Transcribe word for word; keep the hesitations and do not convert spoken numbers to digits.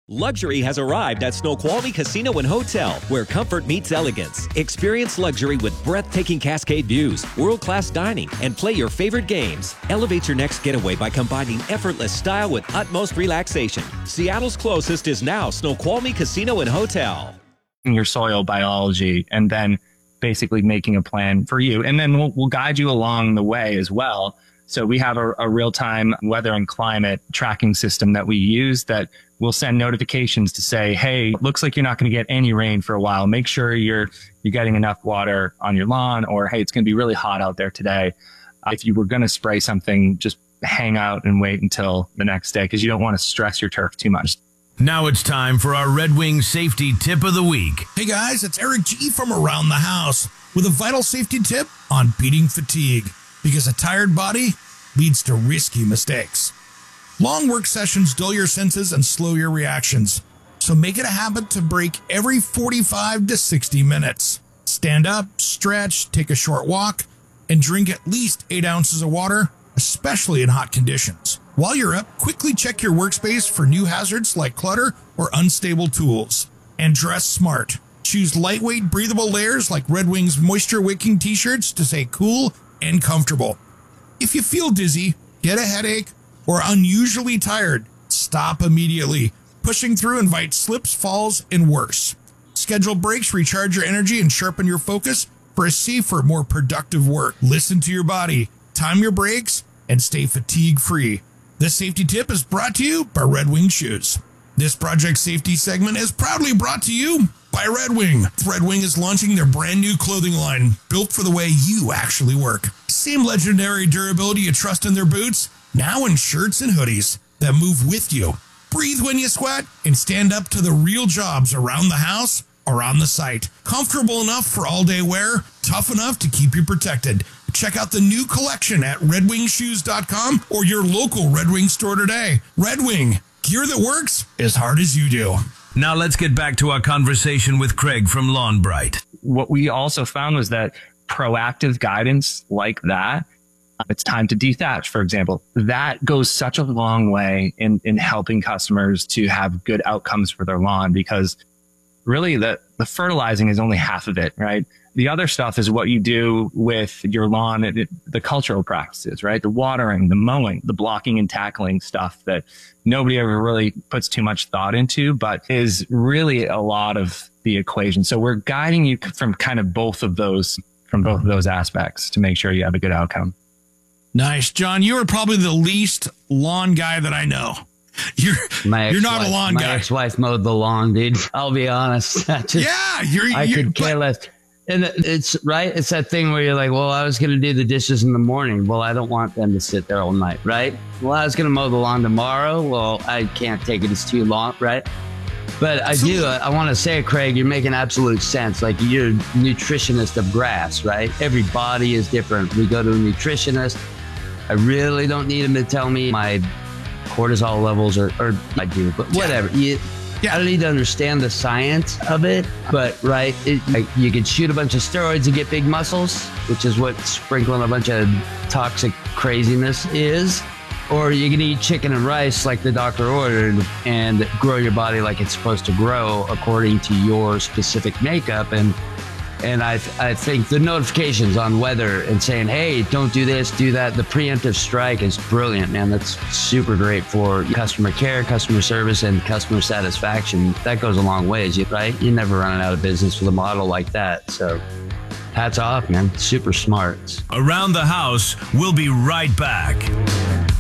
Luxury has arrived at Snoqualmie Casino and Hotel, where comfort meets elegance. Experience luxury with breathtaking cascade views, world-class dining, and play your favorite games. Elevate your next getaway by combining effortless style with utmost relaxation. Seattle's closest is now Snoqualmie Casino and Hotel. Your soil biology, and then basically making a plan for you. And then we'll, we'll guide you along the way as well. So we have a, a real-time weather and climate tracking system that we use that will send notifications to say, hey, looks like you're not going to get any rain for a while. Make sure you're you're getting enough water on your lawn, or hey, it's going to be really hot out there today. Uh, if you were going to spray something, just hang out and wait until the next day because you don't want to stress your turf too much. Now it's time for our Red Wing safety tip of the week. Hey guys, it's Eric G from Around the House with a vital safety tip on beating fatigue, because a tired body leads to risky mistakes. Long work sessions dull your senses and slow your reactions, so make it a habit to break every forty-five to sixty minutes. Stand up, stretch, take a short walk, and drink at least eight ounces of water, especially in hot conditions. While you're up, quickly check your workspace for new hazards like clutter or unstable tools. And dress smart. Choose lightweight, breathable layers like Red Wing's moisture-wicking t-shirts to stay cool and comfortable. If you feel dizzy, get a headache, or unusually tired, stop immediately. Pushing through invites slips, falls, and worse. Schedule breaks, recharge your energy, and sharpen your focus for a safer, more productive work. Listen to your body, time your breaks, and stay fatigue-free. This safety tip is brought to you by Red Wing Shoes. This Project Safety segment is proudly brought to you by Red Wing. Red Wing is launching their brand new clothing line, built for the way you actually work. Same legendary durability you trust in their boots, now in shirts and hoodies that move with you. Breathe when you sweat and stand up to the real jobs around the house or on the site. Comfortable enough for all-day wear, tough enough to keep you protected. Check out the new collection at red wing shoes dot com or your local Red Wing store today. Red Wing, gear that works as hard as you do. Now let's get back to our conversation with Craig from Lawn Bright. What we also found was that proactive guidance like that, it's time to dethatch, for example, that goes such a long way in, in helping customers to have good outcomes for their lawn, because really the, the fertilizing is only half of it, right? The other stuff is what you do with your lawn, it, it, the cultural practices, right? The watering, the mowing, the blocking and tackling stuff that nobody ever really puts too much thought into, but is really a lot of the equation. So we're guiding you from kind of both of those, from both of those aspects to make sure you have a good outcome. Nice. John, you are probably the least lawn guy that I know. You're, my you're not a lawn my guy. My ex-wife mowed the lawn, dude. I'll be honest. Just, yeah, you're, I you're, could care less. And it's right. It's that thing where you're like, well, I was going to do the dishes in the morning. Well, I don't want them to sit there all night, right? Well, I was going to mow the lawn tomorrow. Well, I can't take it. It's too long, right? But I do. I, I want to say, Craig, you're making absolute sense. Like, you're a nutritionist of grass, right? Every body is different. We go to a nutritionist. I really don't need him to tell me my cortisol levels, or, or I do, but whatever. Yeah. You, yeah. I don't need to understand the science of it, but right, it, like, you could shoot a bunch of steroids and get big muscles, which is what sprinkling a bunch of toxic craziness is. Or you can eat chicken and rice like the doctor ordered and grow your body like it's supposed to grow according to your specific makeup. And And I, th I think the notifications on weather and saying, hey, don't do this, do that. The preemptive strike is brilliant, man. That's super great for customer care, customer service, and customer satisfaction. That goes a long ways, right? You're never running out of business with a model like that. So hats off, man. Super smart. Around the House, we'll be right back.